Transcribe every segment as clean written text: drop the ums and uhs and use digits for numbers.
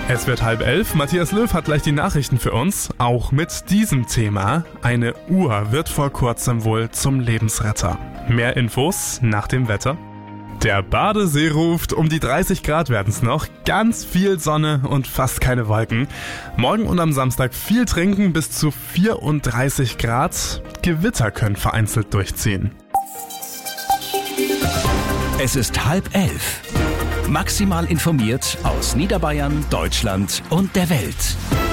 Es wird 10:30. Matthias Löw hat gleich die Nachrichten für uns. Auch mit diesem Thema. Eine Uhr wird vor kurzem wohl zum Lebensretter. Mehr Infos nach dem Wetter. Der Badesee ruft, um die 30 Grad werden es noch, ganz viel Sonne und fast keine Wolken. Morgen und am Samstag viel trinken, bis zu 34 Grad. Gewitter können vereinzelt durchziehen. Es ist 10:30. Maximal informiert aus Niederbayern, Deutschland und der Welt.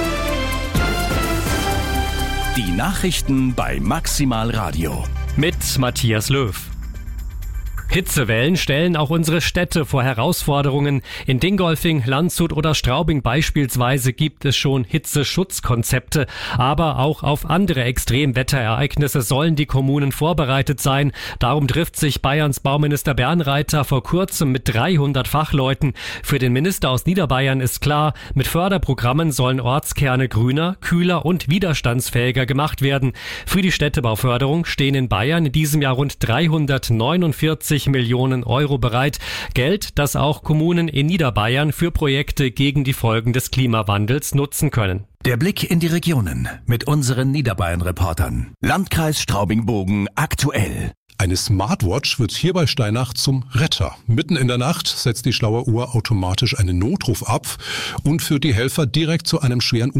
Die Nachrichten bei Maximal Radio. Mit Matthias Löw. Hitzewellen stellen auch unsere Städte vor Herausforderungen. In Dingolfing, Landshut oder Straubing beispielsweise gibt es schon Hitzeschutzkonzepte. Aber auch auf andere Extremwetterereignisse sollen die Kommunen vorbereitet sein. Darum trifft sich Bayerns Bauminister Bernreiter vor kurzem mit 300 Fachleuten. Für den Minister aus Niederbayern ist klar, mit Förderprogrammen sollen Ortskerne grüner, kühler und widerstandsfähiger gemacht werden. Für die Städtebauförderung stehen in Bayern in diesem Jahr rund 349 Millionen Euro bereit. Geld, das auch Kommunen in Niederbayern für Projekte gegen die Folgen des Klimawandels nutzen können. Der Blick in die Regionen mit unseren Niederbayern-Reportern. Landkreis Straubing-Bogen aktuell. Eine Smartwatch wird hier bei Steinach zum Retter. Mitten in der Nacht setzt die schlaue Uhr automatisch einen Notruf ab und führt die Helfer direkt zu einem schweren